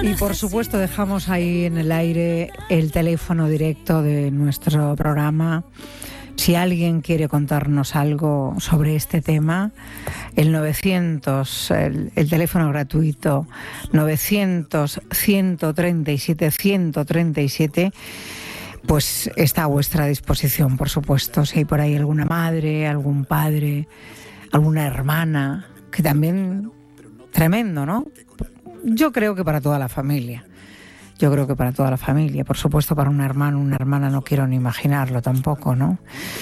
Y por supuesto dejamos ahí en el aire el teléfono directo de nuestro programa. Si alguien quiere contarnos algo sobre este tema, el 900, el teléfono gratuito, 900-137-137, pues está a vuestra disposición, por supuesto. Si hay por ahí alguna madre, algún padre, alguna hermana, que también tremendo, ¿no? Yo creo que para toda la familia. Por supuesto, para un hermano, una hermana, no quiero ni imaginarlo tampoco, ¿no?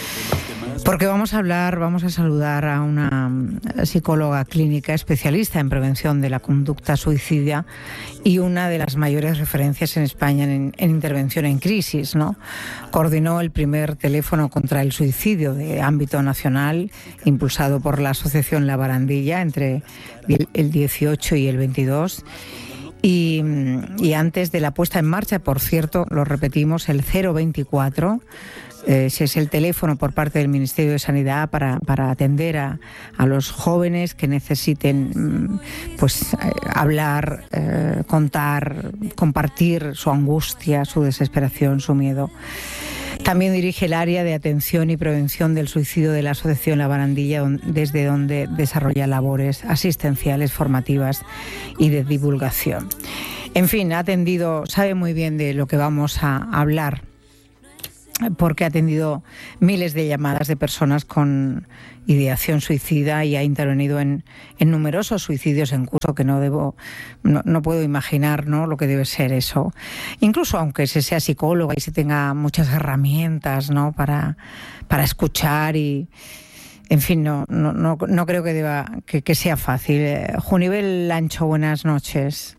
Porque vamos a saludar a una psicóloga clínica especialista en prevención de la conducta suicida y una de las mayores referencias en España en intervención en crisis, ¿no? Coordinó el primer teléfono contra el suicidio de ámbito nacional, impulsado por la Asociación La Barandilla entre el 18 y el 22. Y antes de la puesta en marcha, por cierto, lo repetimos, el 024, ese es el teléfono por parte del Ministerio de Sanidad para atender a los jóvenes que necesiten hablar, contar, compartir su angustia, su desesperación, su miedo. También dirige el área de atención y prevención del suicidio de la Asociación La Barandilla, desde donde desarrolla labores asistenciales, formativas y de divulgación. En fin, sabe muy bien de lo que vamos a hablar, porque ha atendido miles de llamadas de personas con ideación suicida y ha intervenido en numerosos suicidios en curso, que no puedo imaginar, ¿no?, lo que debe ser eso. Incluso aunque se sea psicóloga y se tenga muchas herramientas, ¿no?, para escuchar y... En fin, no creo que sea fácil. Junivel Lancho, buenas noches.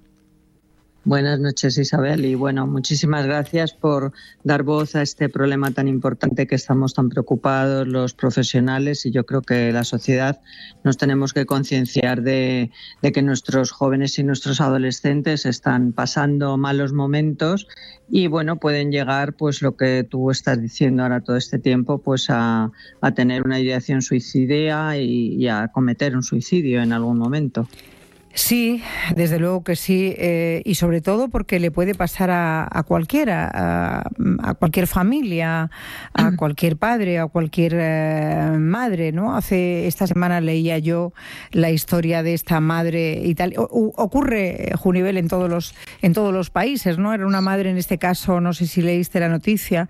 Buenas noches, Isabel, y bueno, muchísimas gracias por dar voz a este problema tan importante que estamos tan preocupados los profesionales, y yo creo que la sociedad nos tenemos que concienciar de que nuestros jóvenes y nuestros adolescentes están pasando malos momentos y bueno, pueden llegar, pues lo que tú estás diciendo ahora todo este tiempo, pues a tener una ideación suicida y a cometer un suicidio en algún momento. Sí, desde luego que sí, y sobre todo porque le puede pasar a cualquiera, a cualquier familia, a cualquier padre, a cualquier madre, ¿no? Esta semana leía yo la historia de esta madre y tal. Ocurre, Junivel, en todos los países, ¿no? Era una madre, en este caso, no sé si leíste la noticia,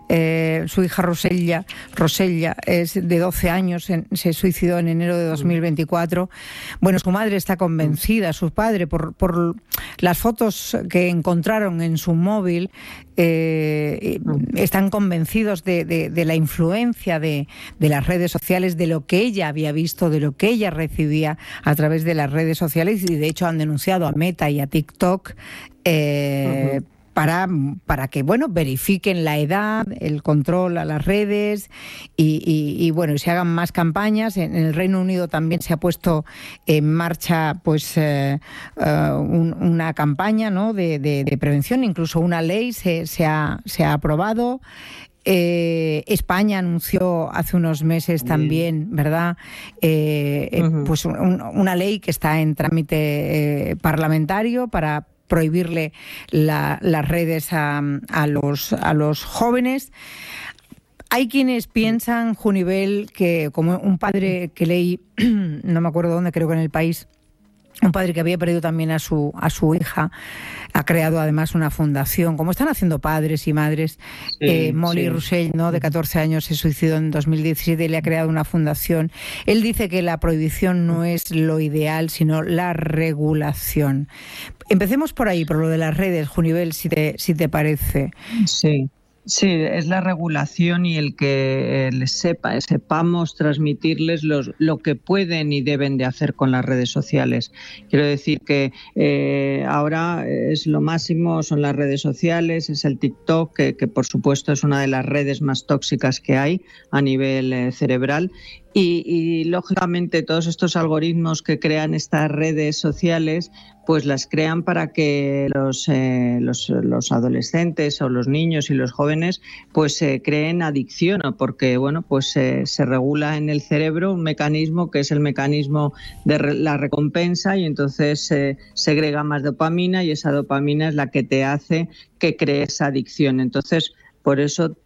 su hija Rosella es de 12 años, se suicidó en enero de 2024. Bueno, su madre está convencida, su padre, por las fotos que encontraron en su móvil, están convencidos de la influencia de las redes sociales, de lo que ella había visto, de lo que ella recibía a través de las redes sociales, y de hecho han denunciado a Meta y a TikTok para que, bueno, verifiquen la edad, el control a las redes y bueno, se hagan más campañas. En el Reino Unido también se ha puesto en marcha pues una campaña, ¿no?, de prevención, incluso una ley se ha aprobado. España anunció hace unos meses también, ¿verdad?, pues una ley que está en trámite parlamentario para prohibirle las redes a los jóvenes. Hay quienes piensan, Junivel, que como un padre que leí, no me acuerdo dónde, creo que en El País, un padre que había perdido también a su hija, ha creado además una fundación, como están haciendo padres y madres. Molly Russell, ¿no?, de 14 años, se suicidó en 2017 y le ha creado una fundación. Él dice que la prohibición no es lo ideal, sino la regulación. Empecemos por ahí, por lo de las redes, Junivel, si te parece. Sí, es la regulación y el que sepamos transmitirles lo que pueden y deben de hacer con las redes sociales. Quiero decir que ahora es lo máximo, son las redes sociales, es el TikTok, que por supuesto es una de las redes más tóxicas que hay a nivel cerebral. Y lógicamente todos estos algoritmos que crean estas redes sociales pues las crean para que los adolescentes o los niños y los jóvenes pues creen adicción, porque bueno, pues se regula en el cerebro un mecanismo que es el mecanismo de la recompensa, y entonces se segrega más dopamina, y esa dopamina es la que te hace que crees adicción. Entonces, por eso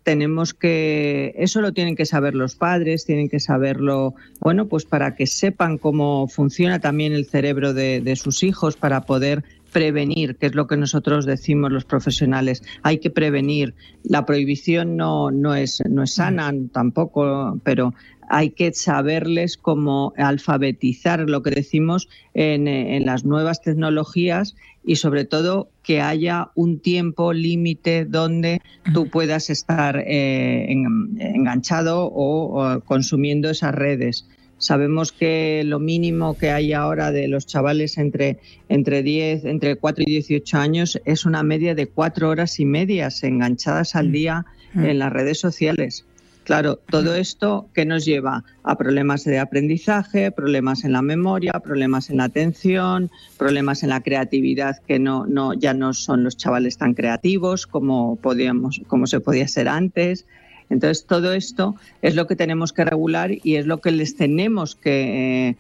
eso lo tienen que saber los padres, tienen que saberlo, bueno, pues para que sepan cómo funciona también el cerebro de sus hijos, para poder prevenir, que es lo que nosotros decimos los profesionales. Hay que prevenir. La prohibición no es sana tampoco, pero hay que saberles cómo alfabetizar, lo que decimos, en las nuevas tecnologías, y sobre todo que haya un tiempo límite donde tú puedas estar enganchado o consumiendo esas redes. Sabemos que lo mínimo que hay ahora de los chavales entre 4 y 18 años es una media de 4 horas y media enganchadas al día en las redes sociales. Claro, todo esto que nos lleva a problemas de aprendizaje, problemas en la memoria, problemas en la atención, problemas en la creatividad, que ya no son los chavales tan creativos como se podía ser antes. Entonces, todo esto es lo que tenemos que regular, y es lo que les tenemos que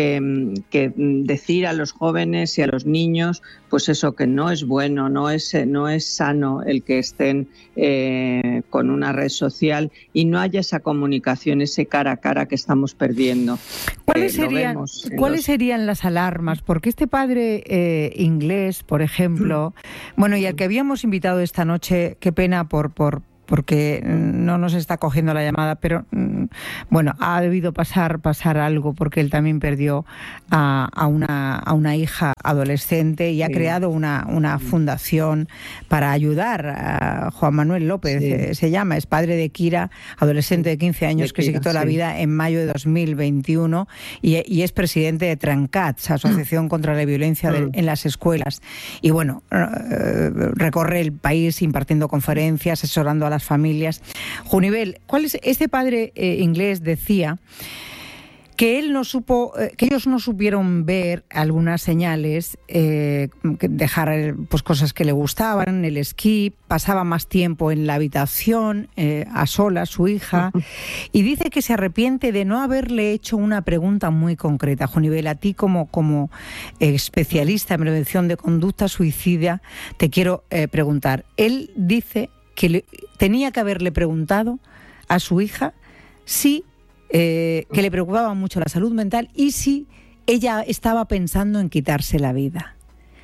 decir a los jóvenes y a los niños, pues eso, que no es bueno, no es sano el que estén con una red social y no haya esa comunicación, ese cara a cara que estamos perdiendo. ¿Cuáles serían las alarmas? Porque este padre inglés, por ejemplo, bueno, y al que habíamos invitado esta noche, qué pena porque no nos está cogiendo la llamada, pero bueno, ha debido pasar algo, porque él también perdió a una hija adolescente y ha creado una fundación para ayudar a Juan Manuel López, se llama, es padre de Kira, adolescente de 15 años que se quitó la vida en mayo de 2021, y es presidente de Trencats, Asociación contra la Violencia en las Escuelas. Y bueno, recorre el país impartiendo conferencias, asesorando a las familias. Junivel, este padre inglés decía que ellos no supieron ver algunas señales, dejar pues cosas que le gustaban, el esquí, pasaba más tiempo en la habitación, a solas, su hija, y dice que se arrepiente de no haberle hecho una pregunta muy concreta. Junivel, a ti como especialista en prevención de conducta suicida, te quiero preguntar. Él dice que tenía que haberle preguntado a su hija que le preocupaba mucho la salud mental y si ella estaba pensando en quitarse la vida.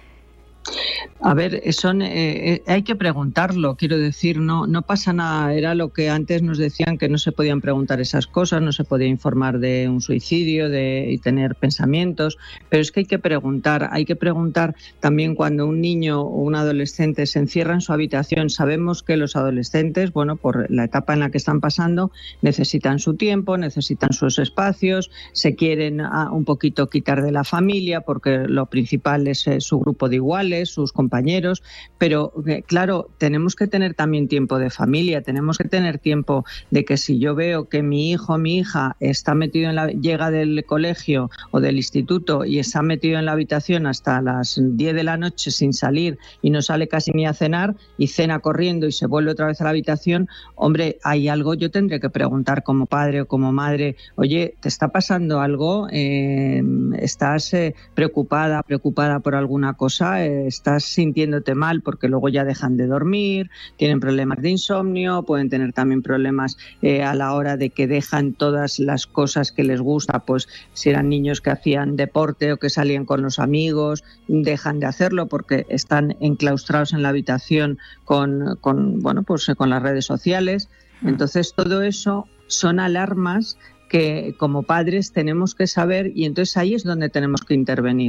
A ver, hay que preguntarlo, quiero decir, no pasa nada. Era lo que antes nos decían, que no se podían preguntar esas cosas, no se podía informar de un suicidio y tener pensamientos, pero es que hay que preguntar también cuando un niño o un adolescente se encierra en su habitación. Sabemos que los adolescentes, bueno, por la etapa en la que están pasando, necesitan su tiempo, necesitan sus espacios, se quieren un poquito quitar de la familia, porque lo principal es su grupo de iguales, sus compañeros, pero claro, tenemos que tener también tiempo de familia, tenemos que tener tiempo de que si yo veo que mi hijo o mi hija está metido llega del colegio o del instituto y está metido en la habitación hasta las 10 de la noche sin salir y no sale casi ni a cenar y cena corriendo y se vuelve otra vez a la habitación, hombre, hay algo, yo tendré que preguntar como padre o como madre, oye, ¿te está pasando algo? ¿Estás preocupada por alguna cosa? ¿Estás sintiéndote mal? Porque luego ya dejan de dormir, tienen problemas de insomnio, pueden tener también problemas a la hora de que dejan todas las cosas que les gusta, pues si eran niños que hacían deporte o que salían con los amigos, dejan de hacerlo porque están enclaustrados en la habitación con las redes sociales. Entonces todo eso son alarmas que como padres tenemos que saber, y entonces ahí es donde tenemos que intervenir.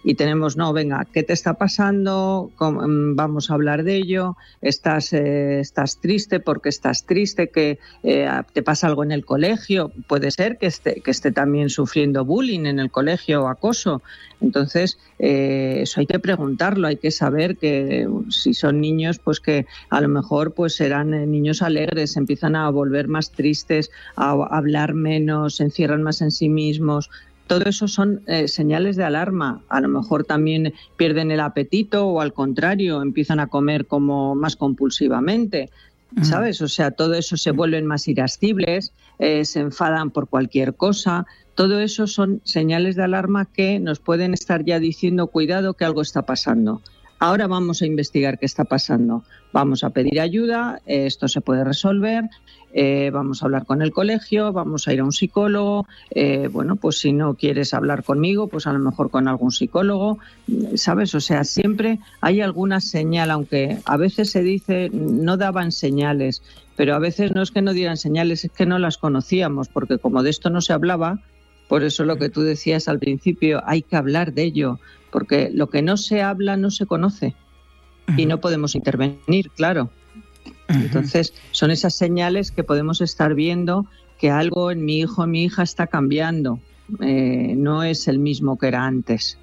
y tenemos, no, venga, ¿qué te está pasando? Vamos a hablar de ello. Estás triste, porque estás triste, que te pasa algo en el colegio. Puede ser que esté también sufriendo bullying en el colegio o acoso. Entonces, eso hay que preguntarlo, hay que saber que si son niños, pues que a lo mejor pues serán niños alegres, empiezan a volver más tristes, a hablar menos, se encierran más en sí mismos. Todo eso son señales de alarma. A lo mejor también pierden el apetito o al contrario, empiezan a comer como más compulsivamente, ¿sabes? O sea, todo eso, se vuelven más irascibles, se enfadan por cualquier cosa. Todo eso son señales de alarma que nos pueden estar ya diciendo, cuidado, que algo está pasando. Ahora vamos a investigar qué está pasando. Vamos a pedir ayuda, esto se puede resolver, vamos a hablar con el colegio, vamos a ir a un psicólogo. Bueno, pues si no quieres hablar conmigo, pues a lo mejor con algún psicólogo, ¿sabes? O sea, siempre hay alguna señal, aunque a veces se dice no daban señales, pero a veces no es que no dieran señales, es que no las conocíamos, porque como de esto no se hablaba, por eso lo que tú decías al principio, hay que hablar de ello, porque lo que no se habla no se conoce y no podemos intervenir, claro. Entonces, son esas señales que podemos estar viendo que algo en mi hijo o mi hija está cambiando, no es el mismo que era antes.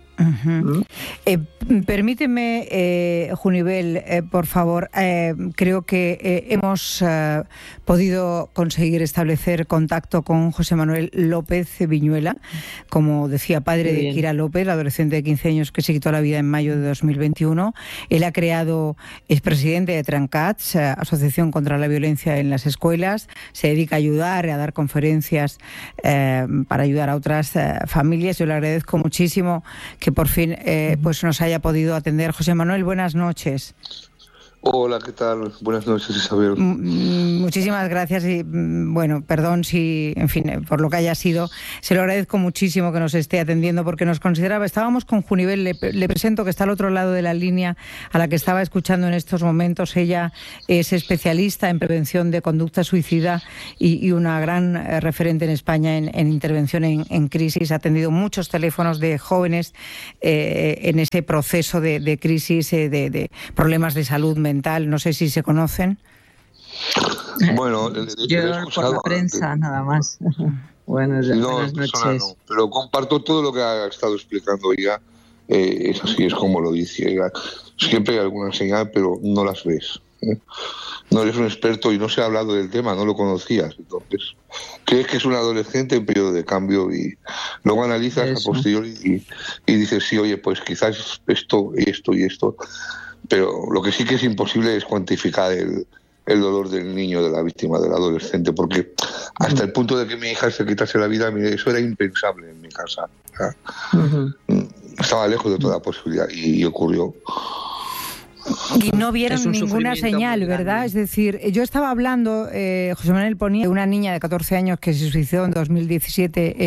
Permíteme, Junivel, por favor, creo que hemos podido conseguir establecer contacto con José Manuel López Viñuela, como decía, padre de Kira López, la adolescente de 15 años que se quitó la vida en mayo de 2021. Él ha creado, es presidente de Trencats, Asociación contra la Violencia en las Escuelas, se dedica a ayudar, a dar conferencias para ayudar a otras familias. Yo le agradezco muchísimo que por fin pues nos haya podido atender. José Manuel, buenas noches. Hola, ¿qué tal? Buenas noches, Isabel. Muchísimas gracias y bueno, perdón si, en fin, por lo que haya sido, se lo agradezco muchísimo que nos esté atendiendo porque nos consideraba, estábamos con Junivel, le presento que está al otro lado de la línea a la que estaba escuchando en estos momentos. Ella es especialista en prevención de conducta suicida y una gran referente en España en intervención en crisis. Ha atendido muchos teléfonos de jóvenes en ese proceso de crisis, de problemas de salud mental. No sé si se conocen. Bueno, yo por la prensa nada más. Buenas noches. No, pero comparto todo lo que ha estado explicando ella. Es así, es como lo dice ella. Siempre hay alguna señal, pero no las ves. No eres un experto y no se ha hablado del tema, no lo conocías. Entonces, crees que es un adolescente en periodo de cambio y luego analizas a posteriori y dices, sí, oye, pues quizás esto y esto y esto. Pero lo que sí que es imposible es cuantificar el dolor del niño, de la víctima, del adolescente, porque hasta el punto de que mi hija se quitase la vida, eso era impensable en mi casa. Estaba lejos de toda posibilidad y ocurrió. Y no vieron ninguna señal, ¿verdad? Es decir, yo estaba hablando, José Manuel ponía, de una niña de 14 años que se suicidó en 2017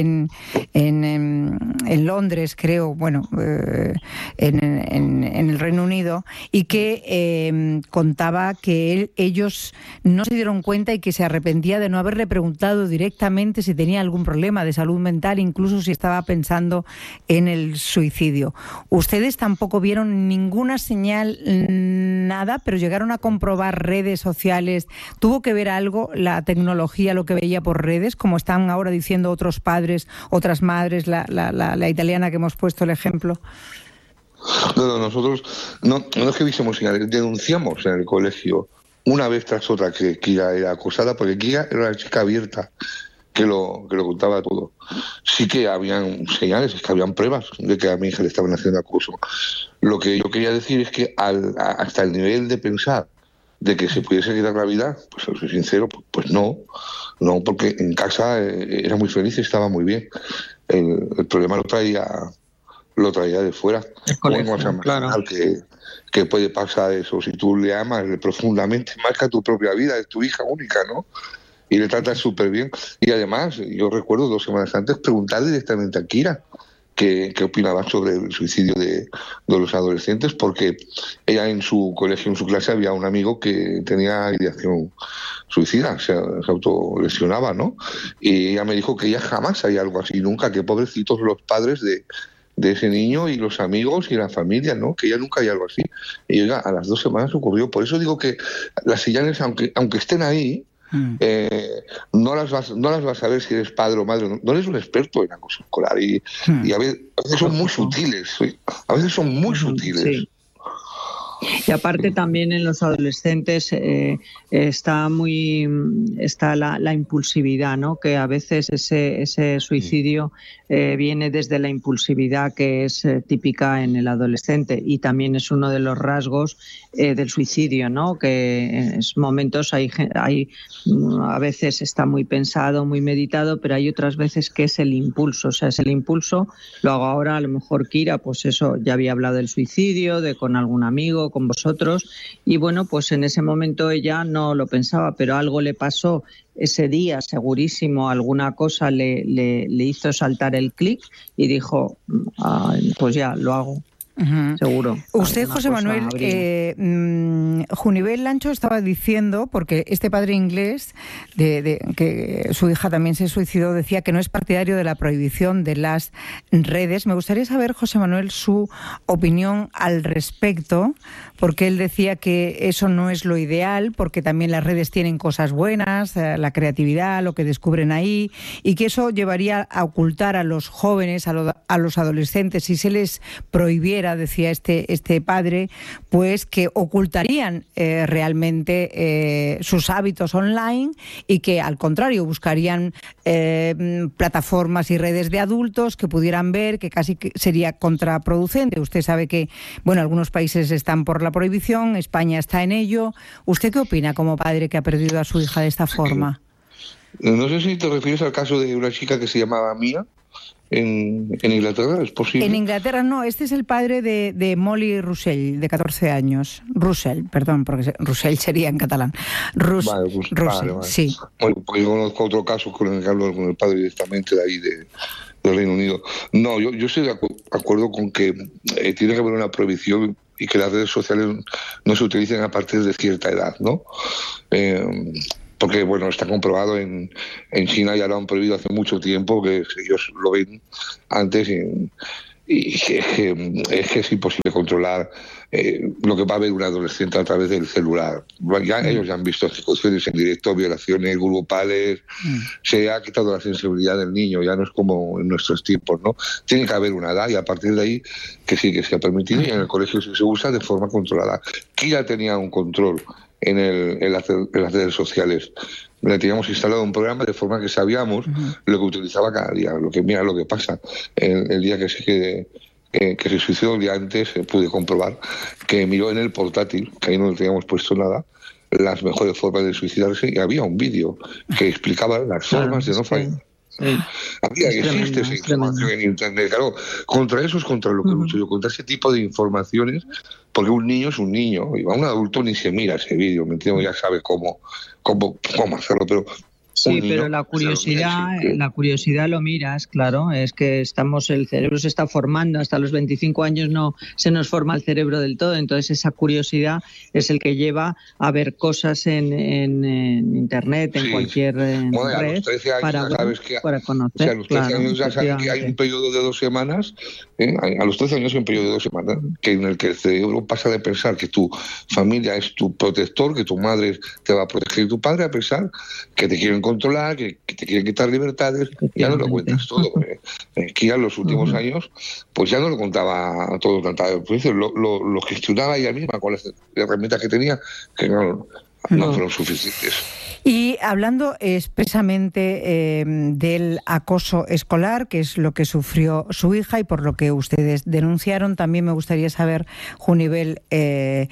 en Londres, creo, bueno, en el Reino Unido, y que contaba que ellos no se dieron cuenta y que se arrepentía de no haberle preguntado directamente si tenía algún problema de salud mental, incluso si estaba pensando en el suicidio. Ustedes tampoco vieron ninguna señal, nada, pero llegaron a comprobar redes sociales. ¿Tuvo que ver algo la tecnología, lo que veía por redes, como están ahora diciendo otros padres, otras madres, la italiana que hemos puesto el ejemplo? No, nosotros no es que viésemos señales, denunciamos en el colegio una vez tras otra que Kira era acosada, porque Kira era una chica abierta que lo contaba todo. Sí que habían señales, es que habían pruebas de que a mi hija le estaban haciendo acoso. Lo que yo quería decir es que hasta el nivel de pensar de que se pudiese quitar la vida, pues soy sincero, pues no, porque en casa era muy feliz y estaba muy bien. El problema lo traía de fuera. Claro. Que puede pasar eso si tú le amas profundamente más que a tu propia vida, es tu hija única, ¿no? Y le tratas súper bien. Y además, yo recuerdo 2 semanas antes preguntar directamente a Kira qué opinaba sobre el suicidio de los adolescentes, porque ella en su colegio, en su clase, había un amigo que tenía ideación suicida, se autolesionaba, ¿no? Y ella me dijo que ella jamás hay algo así, nunca, que pobrecitos los padres de de ese niño y los amigos y la familia, ¿no? Que ya nunca hay algo así. Y oiga, a las 2 semanas ocurrió. Por eso digo que las señales, aunque estén ahí, no las vas a ver si eres padre o madre. No eres un experto en acoso escolar y a veces son muy sutiles. A veces son muy sutiles. Sí. Y aparte también en los adolescentes está la impulsividad, ¿no? Que a veces ese suicidio viene desde la impulsividad que es típica en el adolescente, y también es uno de los rasgos del suicidio, ¿no? Que en momentos hay a veces está muy pensado, muy meditado, pero hay otras veces que es el impulso, o sea, es el impulso. Lo hago ahora, a lo mejor Kira, pues eso, ya había hablado del suicidio, de con algún amigo, con vosotros, y bueno, pues en ese momento ella no lo pensaba, pero algo le pasó ese día, segurísimo, alguna cosa le hizo saltar el clic y dijo, pues ya, lo hago. Seguro. Usted, José Manuel, Junivel Lancho estaba diciendo, porque este padre inglés, que su hija también se suicidó, decía que no es partidario de la prohibición de las redes. Me gustaría saber, José Manuel, su opinión al respecto, porque él decía que eso no es lo ideal, porque también las redes tienen cosas buenas, la creatividad, lo que descubren ahí, y que eso llevaría a ocultar a los jóvenes, a los adolescentes, si se les prohibiera, decía este padre, pues que ocultarían realmente sus hábitos online, y que al contrario buscarían plataformas y redes de adultos que pudieran ver, que casi sería contraproducente. Usted sabe que, bueno, algunos países están por la prohibición, España está en ello. ¿Usted qué opina como padre que ha perdido a su hija de esta forma? No sé si te refieres al caso de una chica que se llamaba Mia. En Inglaterra, ¿es posible? En Inglaterra no, este es el padre de Molly Russell, de 14 años. Russell, perdón, porque Russell sería en catalán. Vale. Sí. Bueno, porque yo conozco otro caso con el que hablo con el padre directamente de ahí, del Reino Unido. No, yo estoy de acuerdo con que tiene que haber una prohibición y que las redes sociales no se utilicen a partir de cierta edad, ¿no? Porque, bueno, está comprobado en China, ya lo han prohibido hace mucho tiempo, que ellos lo ven antes y es que es imposible controlar lo que va a ver un adolescente a través del celular. Ellos ya han visto ejecuciones en directo, violaciones grupales, se ha quitado la sensibilidad del niño, ya no es como en nuestros tiempos, ¿no? Tiene que haber una edad y a partir de ahí que sí que se ha permitido, y en el colegio se usa de forma controlada. Kira tenía un control en las redes sociales. Le teníamos instalado un programa de forma que sabíamos lo que utilizaba cada día. Mira lo que pasa. El día que se suicidó, el día antes, pude comprobar que miró en el portátil, que ahí no le teníamos puesto nada, las mejores formas de suicidarse, y había un vídeo que explicaba las formas de no fallar. Existe esa información en Internet. Claro, contra eso es contra lo que lucho yo, contra ese tipo de informaciones, porque un niño es un niño, y a un adulto ni se mira ese vídeo, ¿me entiendes? Ya sabe cómo hacerlo, pero... Sí, pero la curiosidad lo miras, claro, es que el cerebro se está formando, hasta los 25 años no se nos forma el cerebro del todo, entonces esa curiosidad es el que lleva a ver cosas en Internet, en cualquier red, a los 13 años para conocer. O sea, a los 13 años ya saben que hay un periodo de 2 semanas, a los 13 años hay un periodo de 2 semanas, en el que el cerebro pasa de pensar que tu familia es tu protector, que tu madre te va a proteger, y tu padre a pensar que te quieren controlar, que te quieren quitar libertades. Ya no lo cuentas todo. Que ya en los últimos años, pues ya no lo contaba todo, pues lo gestionaba ella misma con las herramientas que tenía, que no fueron suficientes. Y hablando expresamente del acoso escolar, que es lo que sufrió su hija y por lo que ustedes denunciaron, también me gustaría saber, Junivel, ¿qué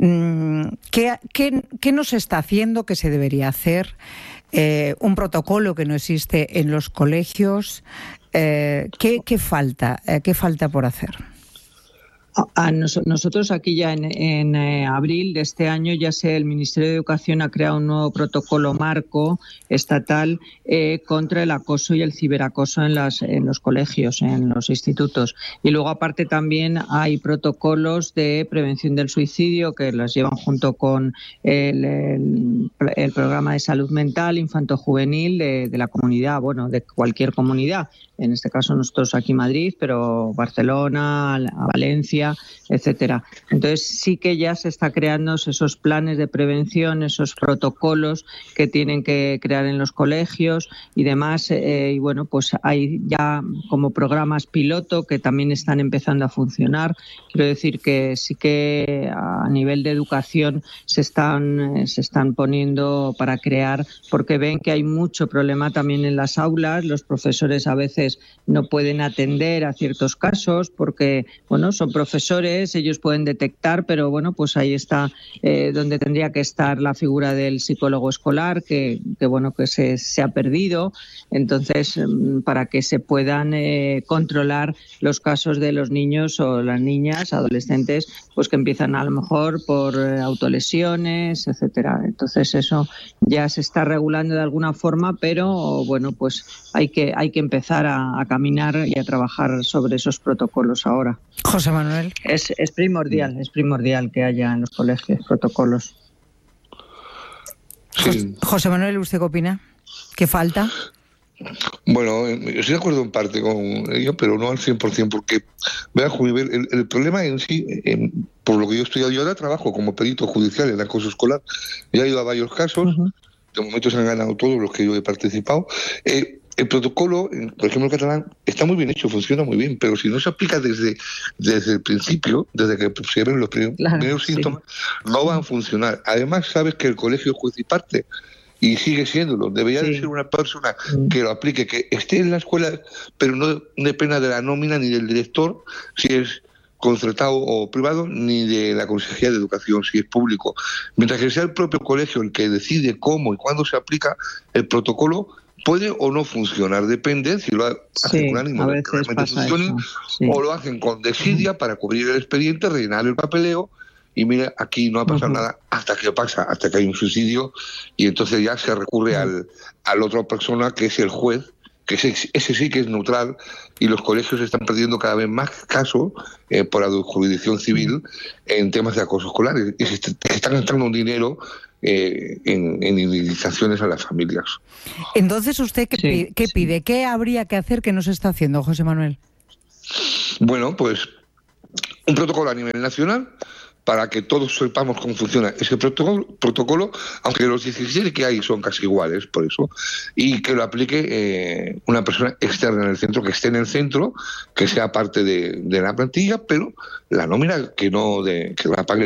no se está haciendo, qué se debería hacer? Un protocolo que no existe en los colegios. ¿Qué falta por hacer? Nosotros aquí ya en abril de este año, el Ministerio de Educación ha creado un nuevo protocolo marco estatal contra el acoso y el ciberacoso en los colegios, en los institutos. Y luego aparte también hay protocolos de prevención del suicidio que los llevan junto con el programa de salud mental infanto-juvenil de la comunidad, bueno, de cualquier comunidad. En este caso nosotros aquí en Madrid, pero Barcelona, Valencia, etcétera. Entonces sí que ya se está creando esos planes de prevención, esos protocolos que tienen que crear en los colegios y demás. Y bueno, pues hay ya como programas piloto que también están empezando a funcionar. Quiero decir que sí que a nivel de educación se están poniendo para crear, porque ven que hay mucho problema también en las aulas. Los profesores a veces no pueden atender a ciertos casos porque, bueno, son profesores, ellos pueden detectar, pero bueno, pues ahí está donde tendría que estar la figura del psicólogo escolar, que se ha perdido. Entonces, para que se puedan controlar los casos de los niños o las niñas, adolescentes, pues que empiezan a lo mejor por autolesiones, etcétera. Entonces, eso ya se está regulando de alguna forma, pero bueno, pues hay que empezar a caminar y a trabajar sobre esos protocolos ahora. José Manuel. Es primordial que haya en los colegios protocolos. Sí. José Manuel, ¿usted qué opina? ¿Qué falta? Bueno, yo estoy de acuerdo en parte con ello, pero no al 100%, porque el problema en sí, por lo que yo he estudiado, yo ahora trabajo como perito judicial en acoso escolar, ya he ido a varios casos, de momento se han ganado todos los que yo he participado. El protocolo, por ejemplo, en catalán, está muy bien hecho, funciona muy bien, pero si no se aplica desde el principio, desde que se ven los primeros síntomas, no van a funcionar. Además, sabes que el colegio es juez y parte, y sigue siéndolo. Debería de ser una persona que lo aplique, que esté en la escuela, pero no dependa de la nómina ni del director, si es concertado o privado, ni de la Consejería de Educación, si es público. Mientras que sea el propio colegio el que decide cómo y cuándo se aplica el protocolo, puede o no funcionar, depende si lo hacen con ánimo de que realmente funcione, o lo hacen con desidia para cubrir el expediente, rellenar el papeleo, y mira, aquí no ha pasado nada hasta que hay un suicidio, y entonces ya se recurre al otra persona que es el juez, que ese sí que es neutral, y los colegios están perdiendo cada vez más casos por la jurisdicción civil en temas de acoso escolar, y se están gastando un dinero en indemnizaciones a las familias. Entonces, ¿usted qué pide? ¿Qué habría que hacer que no se está haciendo, José Manuel? Bueno, pues un protocolo a nivel nacional para que todos sepamos cómo funciona ese protocolo, aunque los 17 que hay son casi iguales, por eso, y que lo aplique una persona externa en el centro, que esté en el centro, que sea parte de la plantilla, pero la nómina que la pague